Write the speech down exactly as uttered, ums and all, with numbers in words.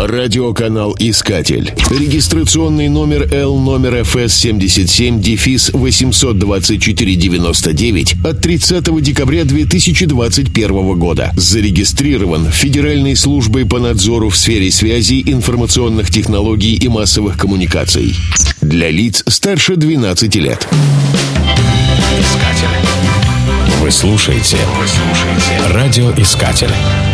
Радиоканал «Искатель». Регистрационный номер Л номер эф эс семьдесят семь восемьсот двадцать четыре девяносто девять от тридцатого декабря две тысячи двадцать первого года. Зарегистрирован Федеральной службой по надзору в сфере связи, информационных технологий и массовых коммуникаций. Для лиц старше двенадцати лет. Искатель. Вы слушаете, вы слушаете «Радиоискатель».